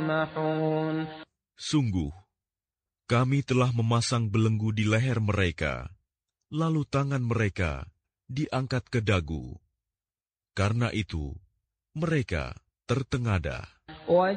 يطمحون Sungguh, kami telah memasang belenggu di leher mereka, lalu tangan mereka diangkat ke dagu. Karena itu, mereka tertengadah.